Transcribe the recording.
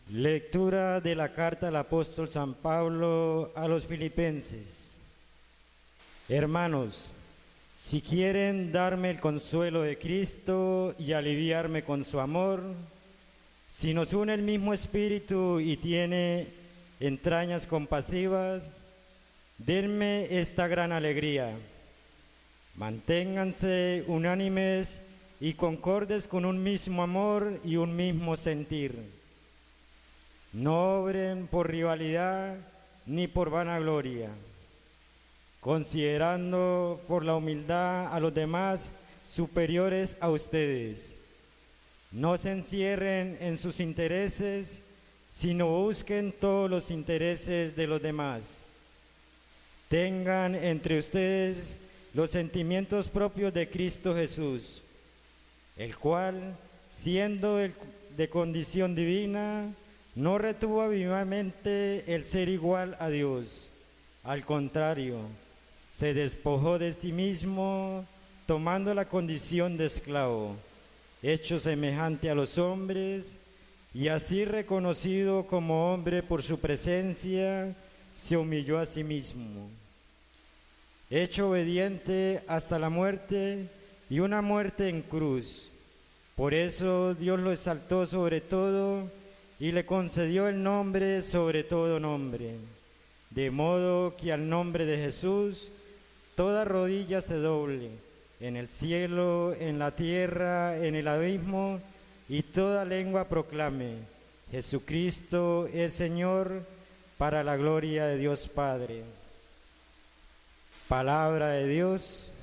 Lectura de la carta del apóstol San Pablo a los Filipenses. Hermanos, si quieren darme el consuelo de Cristo y aliviarme con su amor, si nos une el mismo espíritu y tiene entrañas compasivas, denme esta gran alegría. Manténganse unánimes y concordes con un mismo amor y un mismo sentir. No obren por rivalidad ni por vanagloria, considerando por la humildad a los demás superiores a ustedes. No se encierren en sus intereses, sino busquen todos los intereses de los demás. Tengan entre ustedes los sentimientos propios de Cristo Jesús, el cual, siendo de condición divina, no retuvo vivamente el ser igual a Dios. Al contrario, se despojó de sí mismo, tomando la condición de esclavo, hecho semejante a los hombres, y así reconocido como hombre por su presencia, se humilló a sí mismo, hecho obediente hasta la muerte y una muerte en cruz. Por eso Dios lo exaltó sobre todo y le concedió el nombre sobre todo nombre, de modo que al nombre de Jesús toda rodilla se doble, en el cielo, en la tierra, en el abismo, y toda lengua proclame: Jesucristo es Señor, para la gloria de Dios Padre. Palabra de Dios.